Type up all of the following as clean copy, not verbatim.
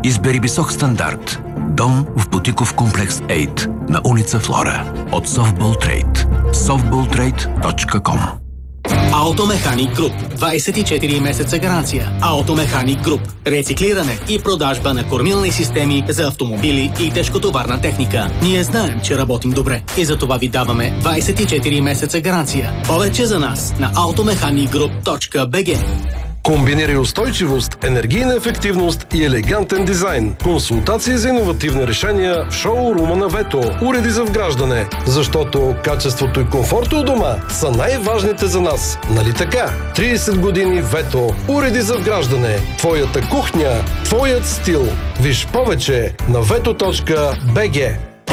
Избери висок стандарт. Дом в бутиков комплекс 8 на улица Флора. От Softball Trade. softballtrade.com. Автомеханик Груп. 24 месеца гаранция. Автомеханик Груп. Рециклиране и продажба на кормилни системи за автомобили и тежкотоварна техника. Ние знаем, че работим добре и за това ви даваме 24 месеца гаранция. Повече за нас на automechanicgroup.bg. Комбинирай устойчивост, енергийна ефективност и елегантен дизайн. Консултации за иновативни решения в шоурума на Вето. Уреди за вграждане. Защото качеството и комфорта у дома са най-важните за нас. Нали така? 30 години Вето. Уреди за вграждане. Твоята кухня. Твоят стил. Виж повече на veto.bg.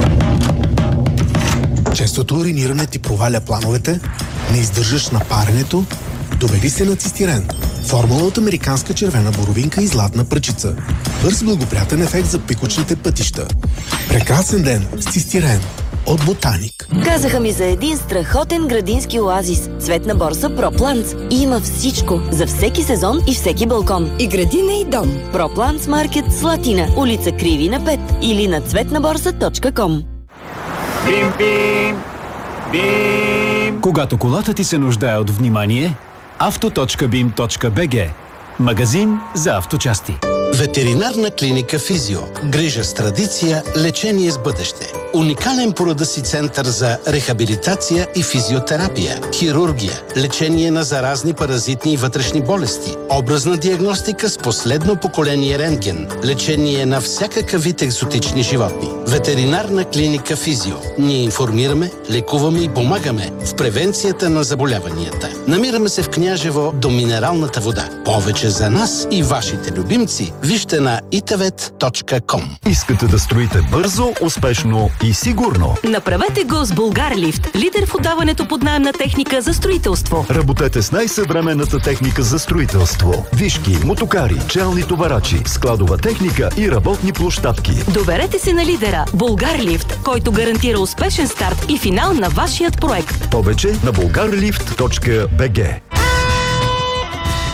Честото уриниране ти проваля плановете, не издържаш на паренето, доведи се на цистирен. Формула от американска червена боровинка и златна пръчица. Бърз благоприятен ефект за пикочните пътища. Прекрасен ден с цистирен от Ботаник. Казаха ми за един страхотен градински оазис. Цветна борса ProPlants. И има всичко за всеки сезон и всеки балкон. И градина, и дом. ProPlants Маркет Слатина, улица Кривина 5 или на цветнаборса.com. Бим, бим, бим. Когато колата ти се нуждае от внимание, auto.bim.bg. Магазин за авточасти. Ветеринарна клиника Физио. Грижа с традиция, лечение с бъдеще. Уникален по рода си център за рехабилитация и физиотерапия, хирургия, лечение на заразни паразитни и вътрешни болести, образна диагностика с последно поколение рентген, лечение на всякакъв вид екзотични животни. Ветеринарна клиника Физио. Ние информираме, лекуваме и помагаме в превенцията на заболяванията. Намираме се в Княжево до минералната вода. Повече за нас и вашите любимци вижте на itavet.com. Искате да строите бързо, успешно и сигурно? Направете го с Булгарлифт, лидер в отдаването под наем на техника за строителство. Работете с най-съвременната техника за строителство. Вишки, мотокари, челни товарачи, складова техника и работни площадки. Доверете се на лидера Булгарлифт, който гарантира успешен старт и финал на вашият проект. Повече на bulgarlift.bg.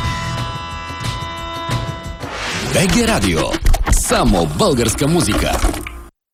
БГ Радио. Само българска музика.